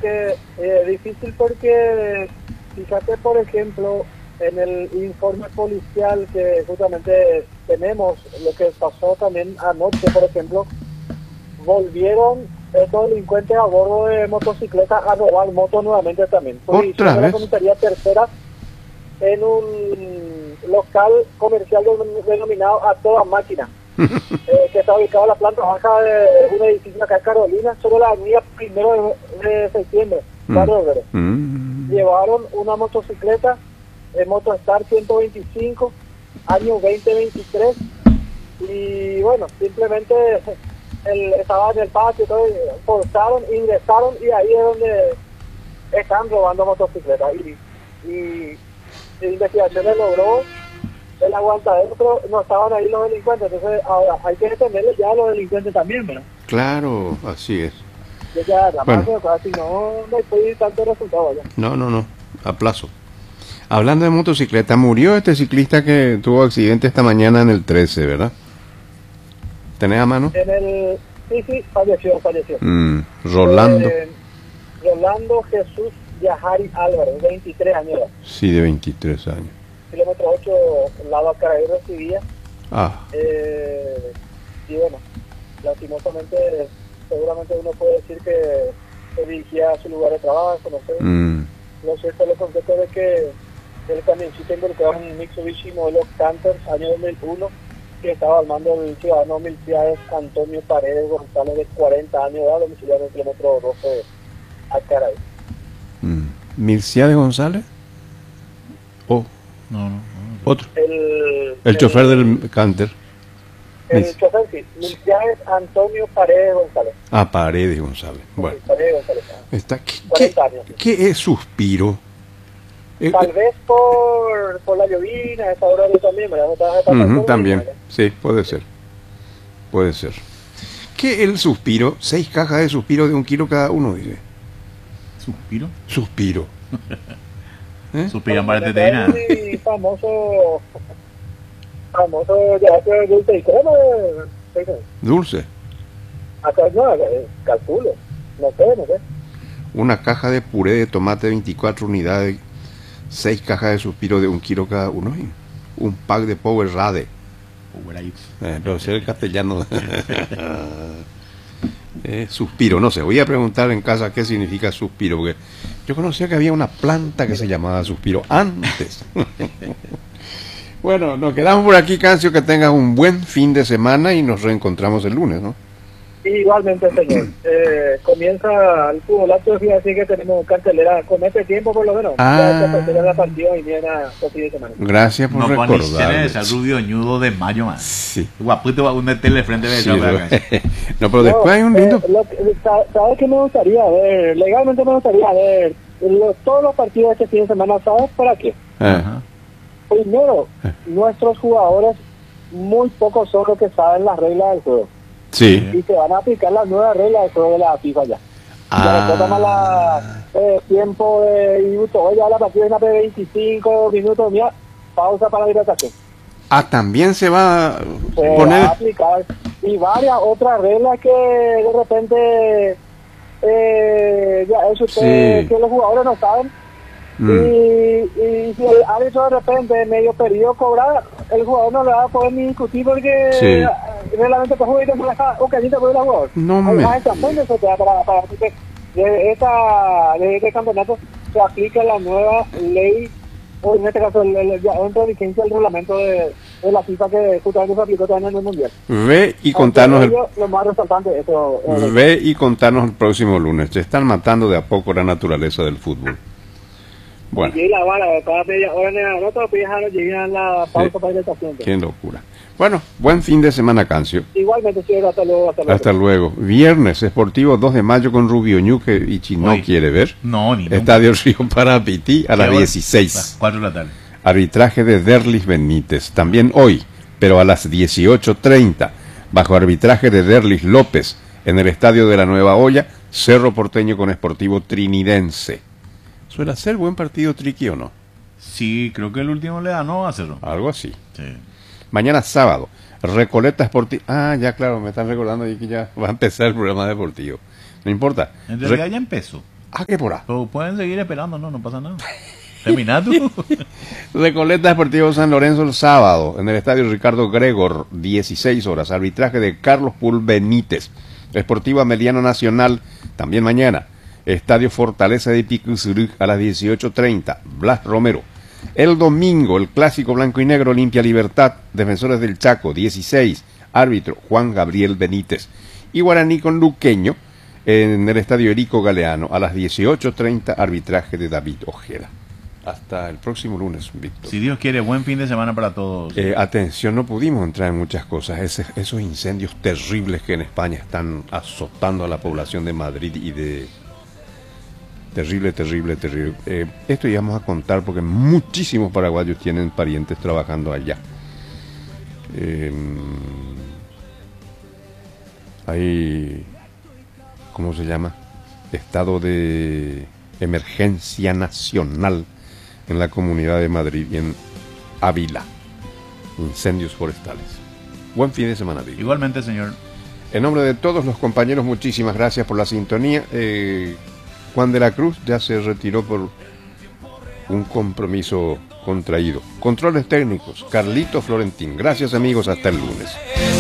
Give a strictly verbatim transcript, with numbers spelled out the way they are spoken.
que es eh, difícil porque, fíjate, por ejemplo, en el informe policial que justamente tenemos, lo que pasó también anoche, por ejemplo, volvieron estos delincuentes a bordo de motocicletas a robar motos nuevamente también. ¿Otra vez? La comisaría tercera en un local comercial denominado A Toda Máquina, eh, que está ubicado en la planta baja de un edificio acá en Carolina, sobre la avenida primero de, de septiembre, Barrio Obrero. Mm. Llevaron una motocicleta, eh, Motostar ciento veinticinco, año veinte veintitrés, y bueno, simplemente el, estaba en el patio, todo, forzaron, ingresaron, y ahí es donde están robando motocicletas. Y, y la investigación le logró el aguantadero, pero no estaban ahí los delincuentes. Entonces ahora hay que detenerles ya a los delincuentes también, ¿verdad? Claro, así es. Ya, ya, la Bueno. bueno. Casi no, no estoy tanto resultado ya. No, no, no, a plazo. Hablando de motocicleta, murió este ciclista que tuvo accidente esta mañana en el trece, ¿verdad? ¿Tenés a mano? En el, sí, sí, falleció, falleció. Mm, Rolando. Eh, Rolando Jesús Yajari Álvarez, veintitrés años. Sí, de veintitrés años. Kilómetro ocho, lado a Caraí recibía. Ah, Eh, y bueno, lastimosamente, seguramente uno puede decir que se dirigía a su lugar de trabajo, no sé. mm, Lo cierto, lo concreto de que el camioncito involucrado en un Mitsubishi modelo Canter, año dos mil uno, que estaba al mando del ciudadano Milciades Antonio Paredes González, de cuarenta años de edad, domiciliado en el kilómetro doce a Caraí. mm. ¿Milciades González? Oh, No, no, no. otro. El, El chofer del Canter. El Mis- chofer, sí, Milciades Antonio Paredes González. Ah, Paredes González. Bueno, Sí, Paredes González. está, ¿qué, qué, cuarenta años. qué es Suspiro? Eh, Tal eh, vez por, por la llovina, esa hora yo también, ¿verdad? No estaba- estaba ujú, todo también, bien, ¿verdad? sí, puede ser. Puede ser. ¿Qué el Suspiro? Seis cajas de Suspiro de un kilo cada uno, dice. Suspiro. Suspiro. ¿Eh? Suspiran para Bueno, teteína. hay famoso, famoso ya que dulce y crema, eh, Dulce. acá no, eh, calculo, no sé, no sé. Una caja de puré de tomate, veinticuatro unidades, seis cajas de Suspiro de un kilo cada uno. Y un pack de Power Rade. Power ahí. Eh, pero sé el castellano. eh, suspiro, no sé. Voy a preguntar en casa qué significa suspiro, porque yo conocía que había una planta que se llamaba suspiro antes. Bueno, nos quedamos por aquí, Cancio. Que tengas un buen fin de semana y nos reencontramos el lunes, ¿no? Igualmente, señor. Eh, comienza el futbolazo, así que tenemos cartelera con este tiempo por lo menos. Ah. Ya se la partida y viene por fin de semana. Gracias por No pones recordarme. ese rubio ñudo de mayo más. Sí. Guapito va a un tele frente de Sí, esa pero- vaca. no, pero después hay un eh, lindo. lo que- sa- ¿Sabes qué me gustaría ver? Legalmente me gustaría ver lo- todos los partidos de este fin de semana. ¿Sabes para qué? Ah, Ajá. Primero, Eh. nuestros jugadores muy pocos son los que saben las reglas del juego. sí. Y se van a aplicar las nuevas reglas del juego de la FIFA ya. Ya después toma la eh, tiempo de minuto, ya la partida es una de veinticinco minutos, mira, pausa para la hidratación. Ah, también se va a Se va poner. a aplicar. Y varias otras reglas que de repente eh, ya eso usted, Sí. que los jugadores no saben. Mm. Y, y si el árbitro de repente en medio periodo cobra, el jugador no le va a poder ni discutir porque Sí. eh, realmente pues jugador no deja un cañito por el jugador. No Hay me- más sanciones eso te da para, para que de esta de este campeonato se aplica la nueva ley, o en este caso el, el, ya entra en vigencia el reglamento de, de la FIFA que justamente se aplicó también en el mundial. Ve y contanos el, Ello, lo más resaltante de eso. eh, ve y contanos el próximo lunes. Se están matando de a poco la naturaleza del fútbol. Bueno, y la vara, cada media hora en el otro, pues ya llegan la pausa Sí. para hidratación. qué locura. Bueno, buen fin de semana, Cancio. Igualmente, sí, hasta luego. Hasta luego. Hasta luego. Viernes, Esportivo dos de mayo con Rubio Ñu, que Ichi no Hoy. quiere ver. No, ni nunca. Estadio Río Parapití a ¿Qué las hora? dieciséis. Las cuatro de la tarde. Arbitraje de Derlis Benítez. También hoy, pero a las dieciocho treinta, bajo arbitraje de Derlis López, en el Estadio de la Nueva Olla, Cerro Porteño con Esportivo Trinidense. ¿Suele ser buen partido triqui o no? Sí, creo que el último le ganó a Cerro. Algo así. Sí. Mañana sábado, Recoleta Esportivo. Ah, ya claro, me están recordando ahí que ya va a empezar el programa deportivo. No importa. En Re- realidad ya empezó. Ah, qué por ahí. Pero pueden seguir esperando, no, no pasa nada. Termina tú. Recoleta Deportivo San Lorenzo el sábado en el estadio Ricardo Gregor, dieciséis horas. Arbitraje de Carlos Pul Benítez. Sportivo Ameliano Nacional, también mañana. Estadio Fortaleza de Picusurú a las dieciocho treinta. Blas Romero. El domingo, el clásico blanco y negro Olimpia Libertad, Defensores del Chaco, dieciséis. Árbitro Juan Gabriel Benítez. Y Guaraní con Luqueño en el estadio Erico Galeano a las dieciocho treinta. Arbitraje de David Ojeda. Hasta el próximo lunes, Víctor. Si Dios quiere, buen fin de semana para todos. Eh, atención, no pudimos entrar en muchas cosas. Ese, esos incendios terribles que en España están azotando a la población de Madrid y de... Terrible, terrible, terrible. Eh, esto íbamos a contar porque muchísimos paraguayos tienen parientes trabajando allá. Eh, hay... ¿Cómo se llama? Estado de emergencia nacional en la Comunidad de Madrid y en Ávila. Incendios forestales. Buen fin de semana, Vic. Igualmente, señor. En nombre de todos los compañeros, muchísimas gracias por la sintonía. Eh, Juan de la Cruz ya se retiró por un compromiso contraído. Controles técnicos, Carlito Florentín. Gracias, amigos. Hasta el lunes.